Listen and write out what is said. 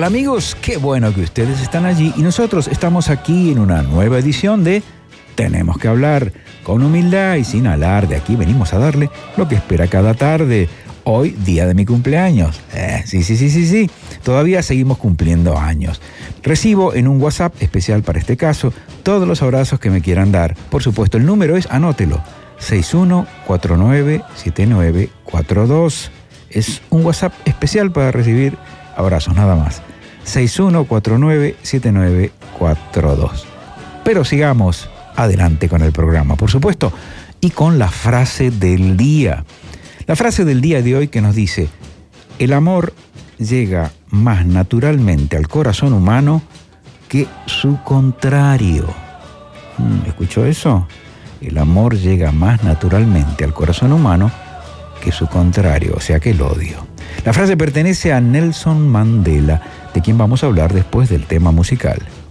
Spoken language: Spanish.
Hola amigos, qué bueno que ustedes están allí y nosotros estamos aquí en una nueva edición de Tenemos que hablar. Con humildad y sin alarde, aquí venimos a darle lo que espera cada tarde. Hoy, día de mi cumpleaños. Sí. Todavía seguimos cumpliendo años. Recibo en un WhatsApp especial para este caso todos los abrazos que me quieran dar. Por supuesto, el número es, anótelo, 61497942. Es un WhatsApp especial para recibir abrazos, nada más. 61497942. Pero sigamos adelante con el programa, por supuesto, y con la frase del día. La frase del día de hoy que nos dice: el amor llega más naturalmente al corazón humano que su contrario. ¿Escuchó eso? El amor llega más naturalmente al corazón humano que su contrario, o sea que el odio. La frase pertenece a Nelson Mandela, de quien vamos a hablar después del tema musical.